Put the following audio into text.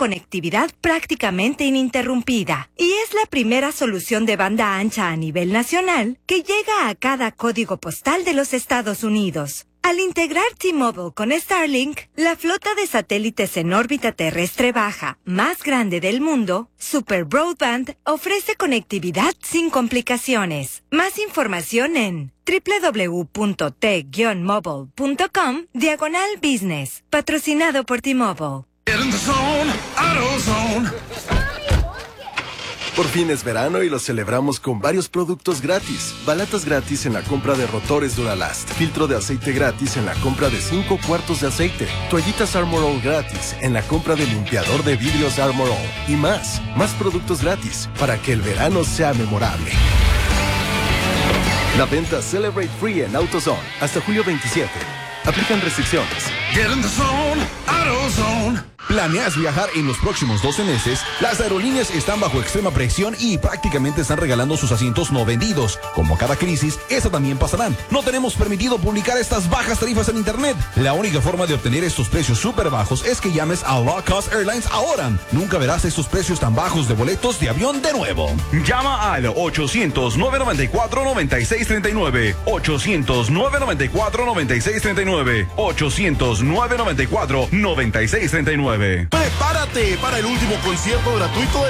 conectividad prácticamente ininterrumpida y es la primera solución de banda ancha a nivel nacional que llega a cada código postal de los Estados Unidos. Al integrar T-Mobile con Starlink, la flota de satélites en órbita terrestre baja, más grande del mundo, Super Broadband, ofrece conectividad sin complicaciones. Más información en www.t-mobile.com/business. Patrocinado por T-Mobile. Por fin es verano y lo celebramos con varios productos gratis. Balatas gratis en la compra de rotores Duralast. Filtro de aceite gratis en la compra de 5 cuartos de aceite. Toallitas Armor All gratis en la compra de limpiador de vidrios Armor All. Y más. Más productos gratis para que el verano sea memorable. La venta Celebrate Free en AutoZone hasta julio 27. Aplican restricciones. Get in the zone, AutoZone. ¿Planeas viajar en los próximos 12 meses? Las aerolíneas están bajo extrema presión y prácticamente están regalando sus asientos no vendidos. Como cada crisis, esta también pasará. No tenemos permitido publicar estas bajas tarifas en internet. La única forma de obtener estos precios súper bajos es que llames a Low Cost Airlines ahora. Nunca verás estos precios tan bajos de boletos de avión de nuevo. Llama al 800-994-9639. 800-994-9639. 800-994-9639. Prepárate para el último concierto gratuito de